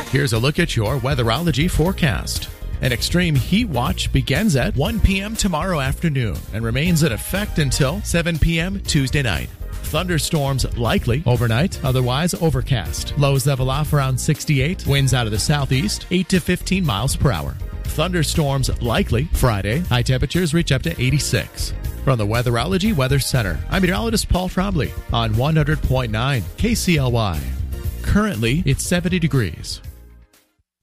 Here's a look at your weatherology forecast. An extreme heat watch begins at 1 p.m. tomorrow afternoon and remains in effect until 7 p.m. Tuesday night. Thunderstorms likely overnight, otherwise overcast. Lows level off around 68. Winds out of the southeast, 8 to 15 miles per hour. Thunderstorms likely Friday. High temperatures reach up to 86. From the Weatherology Weather Center, I'm meteorologist Paul Trombley on 100.9 KCLY. Currently, it's 70 degrees.